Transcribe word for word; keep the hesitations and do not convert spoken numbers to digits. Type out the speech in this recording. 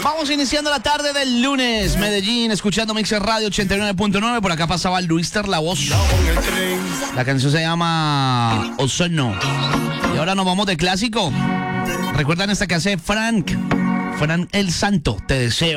Vamos iniciando la tarde del lunes. Medellín, escuchando Mixer Radio ochenta y nueve punto nueve. Por acá pasaba Luister La Voz. La canción se llama Ozono. Y ahora nos vamos de clásico. ¿Recuerdan esta que hace Frank? Frank el Santo, Te Deseo.